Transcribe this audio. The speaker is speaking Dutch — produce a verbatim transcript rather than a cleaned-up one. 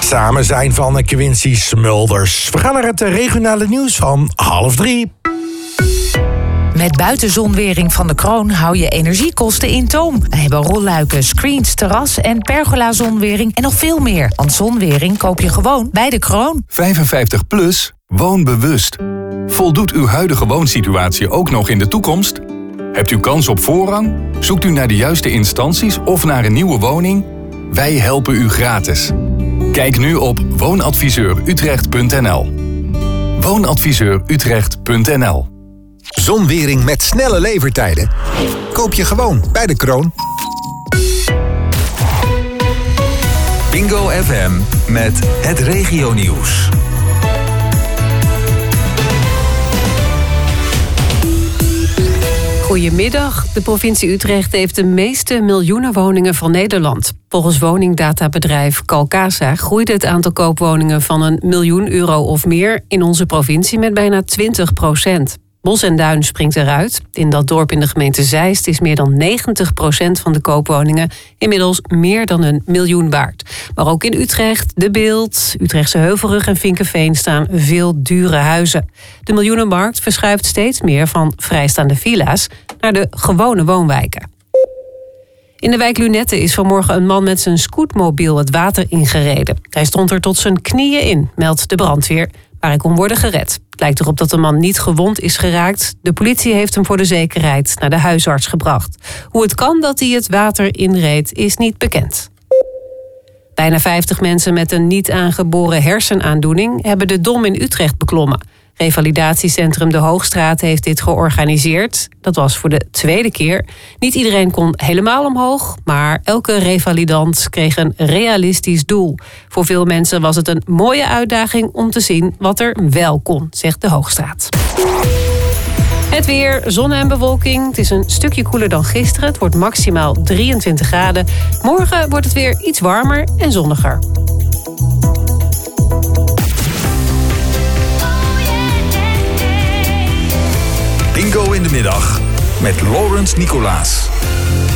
Samen zijn van Quincy Smulders. We gaan naar het regionale nieuws van half drie. Met buitenzonwering van de Kroon hou je energiekosten in toom. We hebben rolluiken, screens, terras en pergola-zonwering en nog veel meer. Want zonwering koop je gewoon bij de Kroon. vijfenvijftig plus, woon bewust. Voldoet uw huidige woonsituatie ook nog in de toekomst? Hebt u kans op voorrang? Zoekt u naar de juiste instanties of naar een nieuwe woning? Wij helpen u gratis. Kijk nu op woonadviseur utrecht punt n l. woonadviseur utrecht punt n l. Zonwering met snelle levertijden? Koop je gewoon bij de Kroon. Bingo F M met het regionieuws. Goedemiddag. De provincie Utrecht heeft de meeste miljoenen woningen van Nederland. Volgens woningdatabedrijf Calcasa groeide het aantal koopwoningen van een miljoen euro of meer in onze provincie met bijna twintig procent. Bos en Duin springt eruit. In dat dorp in de gemeente Zeist is meer dan negentig procent van de koopwoningen inmiddels meer dan een miljoen waard. Maar ook in Utrecht, De Bilt, Utrechtse Heuvelrug en Vinkeveen staan veel dure huizen. De miljoenenmarkt verschuift steeds meer van vrijstaande villa's naar de gewone woonwijken. In de wijk Lunette is vanmorgen een man met zijn scootmobiel het water ingereden. Hij stond er tot zijn knieën in, meldt de brandweer, maar hij kon worden gered. Het lijkt erop dat de man niet gewond is geraakt. De politie heeft hem voor de zekerheid naar de huisarts gebracht. Hoe het kan dat hij het water inreed is niet bekend. Bijna vijftig mensen met een niet aangeboren hersenaandoening hebben de Dom in Utrecht beklommen. Revalidatiecentrum De Hoogstraat heeft dit georganiseerd. Dat was voor de tweede keer. Niet iedereen kon helemaal omhoog, maar elke revalidant kreeg een realistisch doel. Voor veel mensen was het een mooie uitdaging om te zien wat er wel kon, zegt De Hoogstraat. Het weer, zon en bewolking. Het is een stukje koeler dan gisteren. Het wordt maximaal drieëntwintig graden. Morgen wordt het weer iets warmer en zonniger. Bingo in de middag met Laurens Nicolaas.